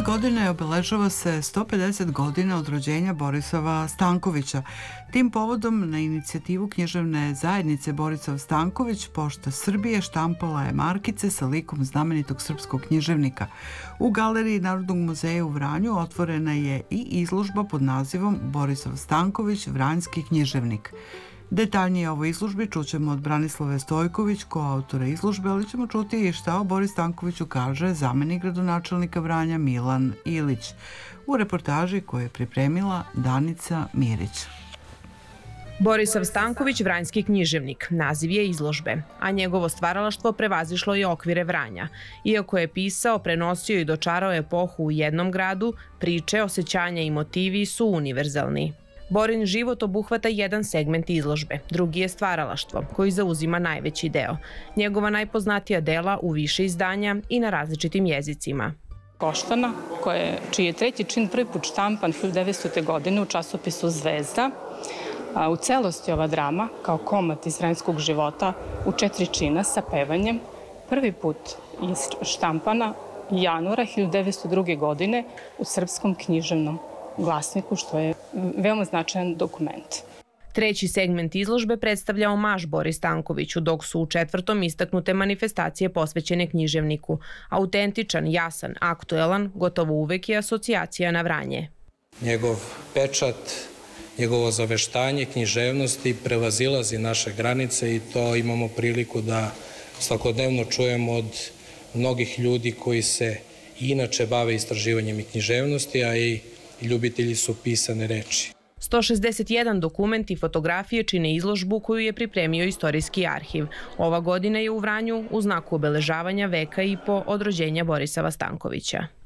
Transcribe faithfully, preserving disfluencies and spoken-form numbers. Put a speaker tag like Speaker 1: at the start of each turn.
Speaker 1: godine obeležava se sto pedeset godina od rođenja Borislava Stankovića. Tim povodom na inicijativu književne zajednice Borislav Stanković Pošta Srbije štampala je markice sa likom znamenitog srpskog književnika. U galeriji Narodnog muzeja u Vranju otvorena je i izložba pod nazivom Borislav Stanković, vranjski književnik. Detaljnije o ovoj izložbi čućemo od Branislave Stojković, koautora izložbe, ali ćemo čuti i šta o Boris Stankoviću kaže zamenik gradonačelnika Vranja Milan Ilić u reportaži koju je pripremila Danica Mirić.
Speaker 2: Borislav Stanković, vranjski književnik, naziv je izložbe, a njegovo stvaralaštvo prevazišlo je okvire Vranja. Iako je pisao, prenosio i dočarao epohu u jednom gradu, priče, osjećanja i motivi su univerzalni. Borin život obuhvata jedan segment izložbe, drugi je stvaralaštvo, koji zauzima najveći deo. Njegova najpoznatija dela u više izdanja i na različitim jezicima.
Speaker 3: Koštana, čiji je treći čin prvi put štampan hiljadu devetstotne. godine u časopisu Zvezda. U celosti ova drama, kao komad iz vranjskog života, u četiri čina sa pevanjem, prvi put iz štampana januara hiljadu devetsto druge. godine u Srpskom književnom glasniku, što je veoma značajan dokument.
Speaker 2: Treći segment izložbe predstavlja omaž Boris Stankoviću, dok su u četvrtom istaknute manifestacije posvećene književniku. Autentičan, jasan, aktuelan, gotovo uvek je asocijacija na Vranje.
Speaker 4: Njegov pečat, njegovo zaveštanje književnosti prevazilazi naše granice i to imamo priliku da svakodnevno čujemo od mnogih ljudi koji se inače bave istraživanjem i književnosti, a i ljubitelji su pisane reči.
Speaker 2: sto šezdeset jedan dokument i fotografije čine izložbu koju je pripremio Istorijski arhiv. Ova godina je u Vranju u znaku obeležavanja veka i po od rođenja Borislava Stankovića.